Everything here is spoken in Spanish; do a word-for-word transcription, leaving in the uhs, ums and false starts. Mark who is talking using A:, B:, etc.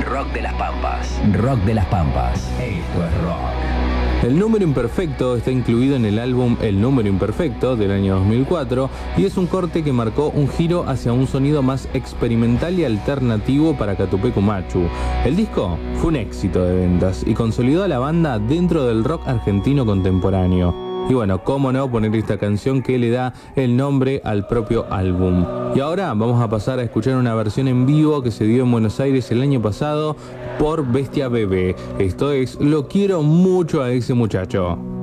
A: rock de las Pampas. Rock de las Pampas. Esto es rock.
B: El número imperfecto está incluido en el álbum El número imperfecto del año dos mil cuatro y es un corte que marcó un giro hacia un sonido más experimental y alternativo para Catupecu Machu. El disco fue un éxito de ventas y consolidó a la banda dentro del rock argentino contemporáneo. Y bueno, cómo no poner esta canción que le da el nombre al propio álbum. Y ahora vamos a pasar a escuchar una versión en vivo que se dio en Buenos Aires el año pasado por Bestia Bebé. Esto es Lo quiero mucho a ese muchacho.